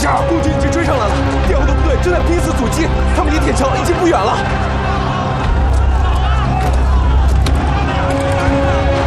事？ 共军已经追上来了，殿后的部队正在拼死阻击，他们离铁桥已经不远了。